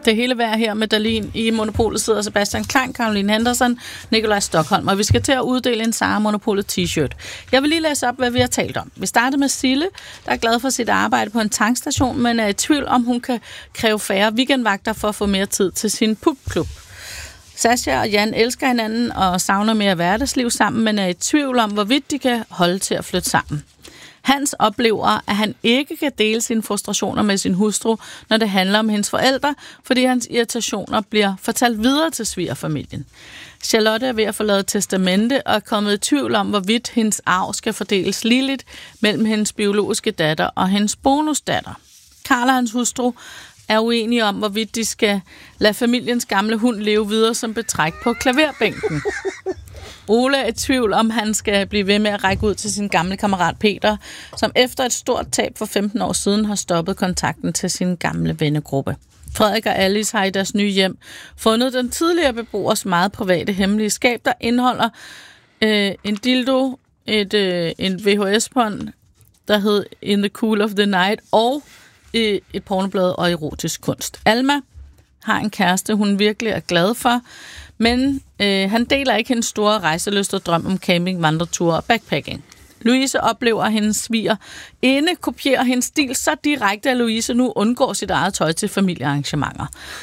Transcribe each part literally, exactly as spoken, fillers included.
Det hele værd her med Dahlin. I Monopolet sidder Sebastian Klein, Caroline Henderson, Nikolaj Stockholm, og vi skal til at uddele en Sara Monopolet t-shirt. Jeg vil lige læse op, hvad vi har talt om. Vi starter med Sille, der er glad for sit arbejde på en tankstation, men er i tvivl om, hun kan kræve færre weekendvagter for at få mere tid til sin pubklub. Sasha og Jan elsker hinanden og savner mere hverdagsliv sammen, men er i tvivl om, hvorvidt de kan holde til at flytte sammen. Hans oplever, at han ikke kan dele sine frustrationer med sin hustru, når det handler om hendes forældre, fordi hans irritationer bliver fortalt videre til svigerfamilien. Charlotte er ved at forlade testamente og er kommet i tvivl om, hvorvidt hendes arv skal fordeles ligeligt mellem hendes biologiske datter og hendes bonusdatter. Karl og hans hustru er uenige om, hvorvidt de skal lade familiens gamle hund leve videre som betræk på klaverbænken. Ole er i tvivl om, han skal blive ved med at række ud til sin gamle kammerat Peter, som efter et stort tab for femten år siden har stoppet kontakten til sin gamle vennegruppe. Frederik og Alice har i deres nye hjem fundet den tidligere beboers meget private hemmelige skab, der indeholder øh, en dildo, et, øh, en V H S-bånd, der hed In the Cool of the Night, og øh, et pornoblad og erotisk kunst. Alma har en kæreste, hun virkelig er glad for, men øh, han deler ikke hendes store rejselyst og drøm om camping, vandreture og backpacking. Louise oplever, at hendes sviger inde kopierer hendes stil så direkte, at Louise nu undgår sit eget tøj til familiearrangementer.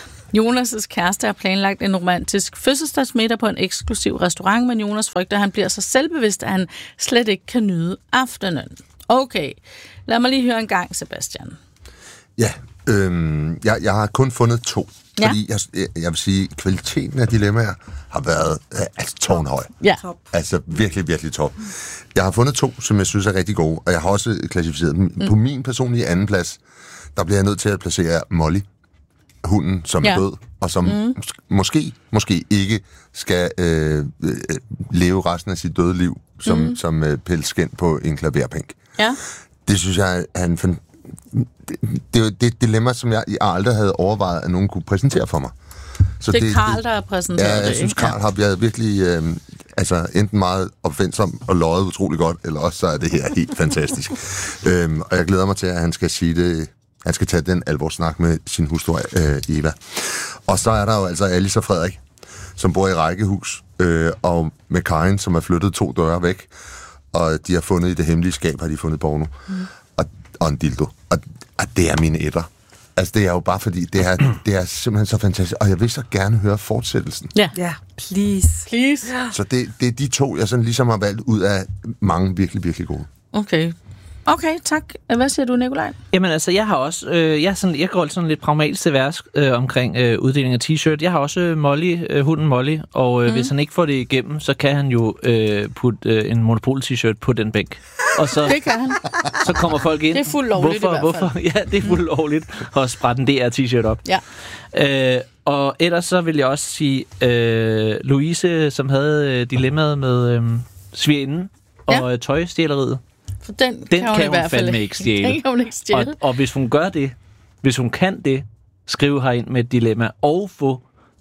Jonas' kæreste har planlagt en romantisk fødselsdagsmiddag på en eksklusiv restaurant, men Jonas frygter, at han bliver så selvbevidst, at han slet ikke kan nyde aftenen. Okay, lad mig lige høre en gang, Sebastian. Ja, øhm, jeg, jeg har kun fundet to. Ja. Fordi jeg, jeg vil sige, kvaliteten af dilemmaer har været øh, altså tårnhøj. Ja. Altså virkelig, virkelig top. Jeg har fundet to, som jeg synes er rigtig gode, og jeg har også klassificeret dem. Mm. På min personlige anden plads, der bliver jeg nødt til at placere Molly, hunden, som ja. er død, og som mm. måske, måske ikke skal øh, øh, leve resten af sit døde liv som, mm. som øh, pelsskind på en klaverbænk. Ja. Det synes jeg er en fan- det, det, det er et dilemma, som jeg, jeg aldrig havde overvejet, at nogen kunne præsentere for mig. Så det er Karl, der har præsenteret det. Ja, jeg synes, Karl har været virkelig øh, altså, enten meget opfindsom og løjet utrolig godt, eller også så er det her helt fantastisk. Øhm, og jeg glæder mig til, at han skal sige det. Han skal tage den alvorssnak med sin hustru, øh, Eva. Og så er der jo altså Alice og Frederik, som bor i rækkehus, øh, og med Karin, som er flyttet to døre væk, og de har fundet i det hemmelige skab, har de fundet porno. Mm. Og, og en dildo. Og, og det er mine etter. Altså, det er jo bare fordi, det er, det er simpelthen så fantastisk. Og jeg vil så gerne høre fortsættelsen. Ja, ja please. Please. Så det, det er de to, jeg sådan ligesom har valgt ud af mange virkelig, virkelig gode. Okay. Okay, tak. Hvad siger du, Nikolaj? Jamen altså, jeg har også, øh, jeg, er sådan, jeg går sådan lidt pragmatisk til vers øh, omkring øh, uddeling af t-shirt. Jeg har også øh, Molly, øh, hunden Molly, og øh, mm. hvis han ikke får det igennem, så kan han jo øh, putte øh, en Monopol-t-shirt på den bænk. Og så, det kan han. Så kommer folk ind. Det er fuldt lovligt hvorfor, i hvert fald. Hvorfor? Ja, det er fuldt mm. lovligt at sprætte en D R-t-shirt op. Ja. Øh, og ellers så vil jeg også sige, øh, Louise, som havde øh, dilemmaet med øh, svigerinden og ja. øh, tøjstjæleriet. For den, den kan hun, kan i hvert fald fandme ikke stjæle. Den kan hun ikke stjæle. Og, og hvis hun gør det, hvis hun kan det, skrive herind med et dilemma og få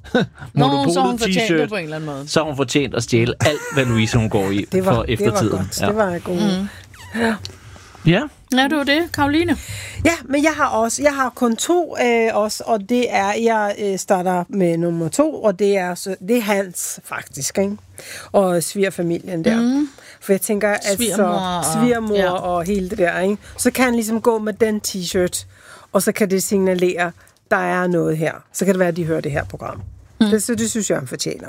Monopolet t-shirt, på en eller anden måde. Så har hun fortjent at stjæle alt, hvad Louise hun går i det var, for eftertiden. Det var godt. Ja. Det var god. Mm. Ja. Ja. Ja, det var det, Karoline. Ja, men jeg har også, jeg har kun to øh, også, og det er, jeg øh, starter med nummer to, og det er, så, det er Hans faktisk, ikke? Og svigerfamilien der. Mm. For jeg tænker, at svigermor, så svigermor ja. og hele det der, ikke? Så kan han ligesom gå med den t-shirt, og så kan det signalere, der er noget her. Så kan det være, at de hører det her program. Mm. Det, så det synes jeg, han fortjener.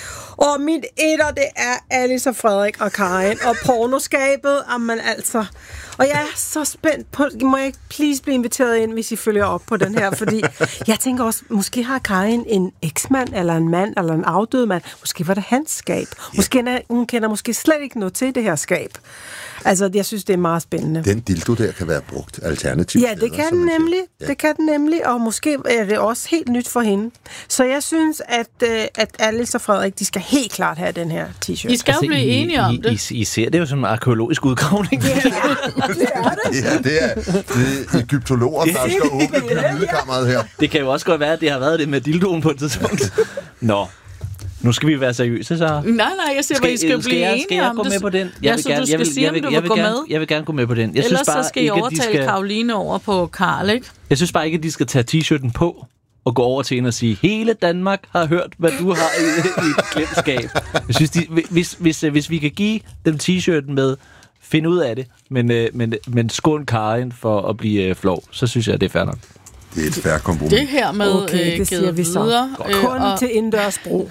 Og mit etter, det er Alice og Frederik og Karin og pornoskabet. Jamen altså. Og jeg er så spændt på, må jeg ikke please blive inviteret ind, hvis I følger op på den her, fordi jeg tænker også, måske har Karin en eksmand, eller en mand, eller en afdød mand. Måske var det hans skab. Måske ja. Hun kender måske slet ikke noget til det her skab. Altså, jeg synes, det er meget spændende. Den dildo der kan være brugt alternativt. Ja, det kan den nemlig. Ja. Det kan den nemlig, og måske er det også helt nyt for hende. Så jeg synes, at, at Alice og Frederik, de skal helt klart have den her t-shirt. I skal jo altså, blive I, enige om I, det. I, I ser det jo som en arkeologisk udgravning. Ja, det er det. Ja, det er, det er egyptologer, der skal åbne pyramidekammeret her. Det kan jo også godt være, at det har været det med dildoen på et tidspunkt. Nå. Nu skal vi være seriøse, så... Nej, nej, jeg siger, at I skal blive enige skal jeg om gå det. med på den? Jeg ja, vil så gerne, du skal jeg vil, sige, jeg vil, om du jeg vil vil gå gerne, med. Jeg vil gerne gå med på den. Jeg Ellers synes bare så skal I ikke, overtale skal... Karoline over på Karl, ikke? Jeg synes bare ikke, at de skal tage t-shirten på. og gå over til hende og sige, hele Danmark har hørt, hvad du har i, i et glemskab. Jeg synes, de, hvis, hvis, hvis vi kan give dem t-shirten med, finde ud af det, men, men, men skål Karin for at blive øh, flov, så synes jeg, det er fair nok. Det er et fair kompromis. Det her med okay, øh, det siger vi så. Videre, øh, Kun og... til indendørs brug.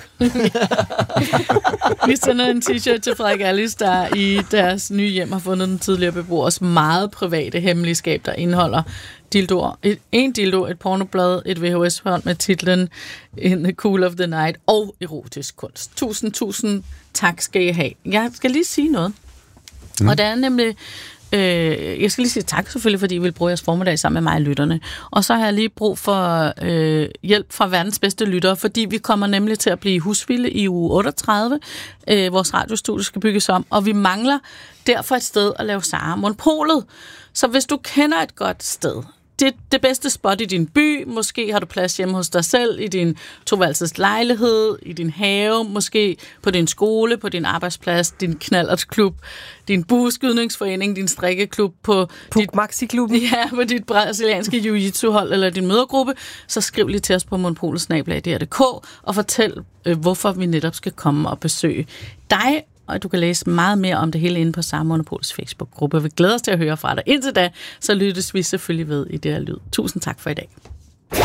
Vi sender en t-shirt til Frederik Alice, der i deres nye hjem har fundet den tidligere beboers meget private hemmeligskab, der indeholder dildoer. Et, en dildo, et pornoblad, et V H S-bånd med titlen In the Cool of the Night og erotisk kunst. Tusind, tusind tak skal I have. Jeg skal lige sige noget. Mm. Og det er nemlig... Øh, jeg skal lige sige tak selvfølgelig, fordi I vil bruge jeres formiddag sammen med mig og lytterne. Og så har jeg lige brug for øh, hjælp fra verdens bedste lyttere, fordi vi kommer nemlig til at blive husvilde i uge otteogtredive. Øh, vores radiostudie skal bygges om, og vi mangler derfor et sted at lave Sara Monopolet. Så hvis du kender et godt sted, det, det bedste spot i din by, måske har du plads hjemme hos dig selv, i din toværelses lejlighed, i din have, måske på din skole, på din arbejdsplads, din knallertklub, din bueskydningsforening, din strikkeklub, på Puk Maxi-klubben. Ja, på dit brasilianske jiu-jitsu-hold eller din mødergruppe, så skriv lige til os på monopolet snabel-a d r punktum d k og fortæl, øh, hvorfor vi netop skal komme og besøge dig. Og du kan læse meget mere om det hele inde på Sara Monopols Facebook-gruppe. Vi glæder os til at høre fra dig. Indtil da, så lyttes vi selvfølgelig ved i det her lyd. Tusind tak for i dag. Det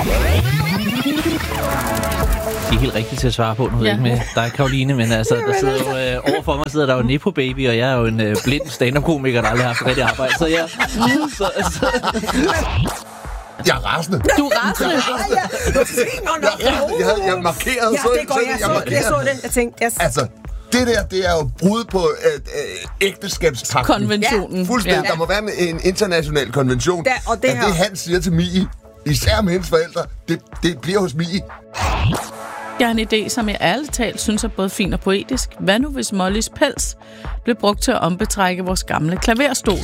er helt rigtigt til at svare på, nu ja. Ikke med dig, Karoline, men altså, der sidder jo, øh, overfor mig sidder der jo Nepo Baby, og jeg er jo en øh, blind stand-up-komiker, der aldrig har haft rigtig arbejde, så jeg... Så, så. Jeg er rasende. Du er rasende? Ja, ja. Jeg, jeg, jeg markerede. Ja, det går jeg. Så, jeg så den, jeg tænkte, yes. Altså, det der, det er jo brud på øh, øh, ægteskabspagten. Konventionen. Ja, fuldstændig. Ja. Der må være en international konvention. Da, og det, at det, han siger til Mie, især med hendes forældre, det, det bliver hos Mie. Jeg har en idé, som jeg ærligt talt synes er både fin og poetisk. Hvad nu, hvis Mollys pels blev brugt til at ombetrække vores gamle klaverstol?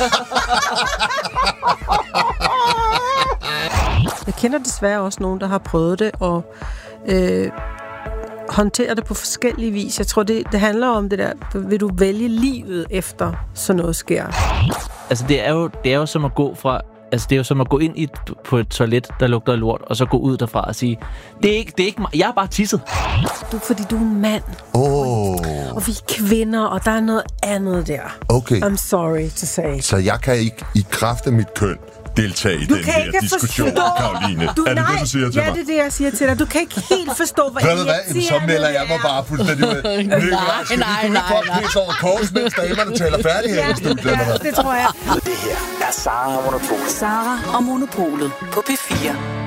Jeg kender desværre også nogen, der har prøvet det, og øh, håndtere det på forskellige vis. Jeg tror, det, det handler om det der, vil du vælge livet efter sådan noget sker? Altså, det er jo, det er jo som at gå fra... Altså, det er jo som at gå ind i et, på et toilet, der lugter af lort, og så gå ud derfra og sige, det er ikke, det er ikke mig, jeg er bare tisset. Du, fordi du er mand. Oh. Og vi er kvinder, og der er noget andet der. Okay. I'm sorry to say. Så jeg kan ikke i kraft af mit køn deltage i du den her diskussion, forstå. Karoline. Du, er det nej, det, du siger til ja, mig? det er det, jeg siger til dig. Du kan ikke helt forstå, hvad jeg siger. Så melder jeg mig bare fuldstændig med. Nej, nej, nej, nej. Du over kors, mens damerne taler færdig her i studiet. Ja, det tror jeg. Det her er Sara og Monopolet. Sara og Monopolet på P fire.